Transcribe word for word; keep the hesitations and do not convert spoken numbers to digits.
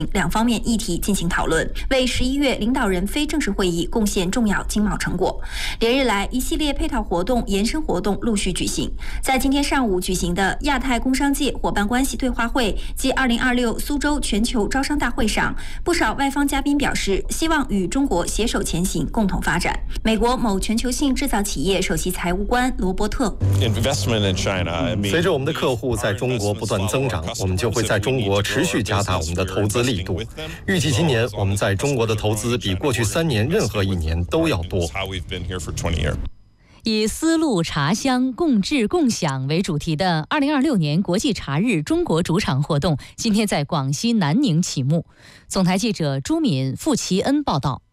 两方面议题进行讨论，为十一月领导人非正式会议贡献重要经贸成果。连日来，一系列配套活动、延伸活动陆续举行。在今天上午举行的亚太工商界伙伴关系对话会暨二零二六苏州全球招商大会上，不少外方嘉宾表示，希望与中国携手前行，共同发展。美国某全球性制造企业首席财务官罗伯特： 随着我们的客户在中国不断增长，我们就会在中国持续加大我们的投资力度。预计今年我们在中国的投资比过去三年任何一年都要多。 以丝路茶香共治共享为主题的二零二六年国际茶日中国主场活动今天在广西南宁启幕。总台记者朱敏、付奇恩报道。